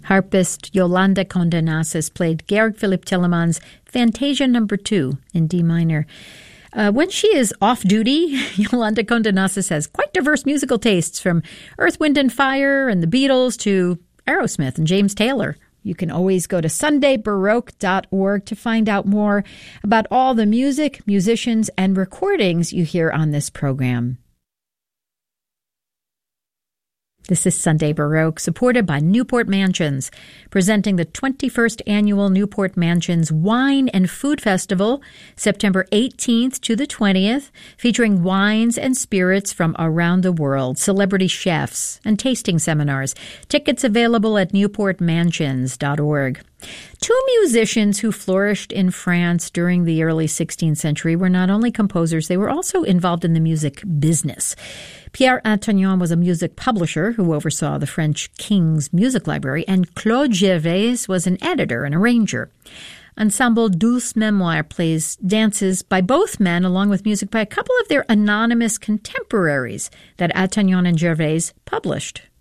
Harpist Yolanda Condenasas played Georg Philipp Telemann's Fantasia No. 2 in D minor. When she is off duty, Yolanda Condenasas has quite diverse musical tastes, from Earth, Wind and Fire and the Beatles to Aerosmith and James Taylor. You can always go to sundaybaroque.org to find out more about all the music, musicians, and recordings you hear on this program. This is Sunday Baroque, supported by Newport Mansions, presenting the 21st Annual Newport Mansions Wine and Food Festival, September 18th to the 20th, featuring wines and spirits from around the world, celebrity chefs, and tasting seminars. Tickets available at newportmansions.org. Two musicians who flourished in France during the early 16th century were not only composers, they were also involved in the music business. Pierre Antonion was a music publisher who oversaw the French King's Music Library, and Claude Gervais was an editor and arranger. Ensemble Douce Mémoire plays dances by both men, along with music by a couple of their anonymous contemporaries that Antonion and Gervais published.